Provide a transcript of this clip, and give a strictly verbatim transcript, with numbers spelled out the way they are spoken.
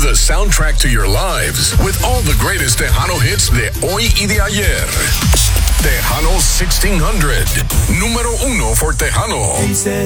the soundtrack to your lives with all the greatest Tejano hits de hoy y de ayer. Tejano sixteen hundred, número uno for Tejano. Dice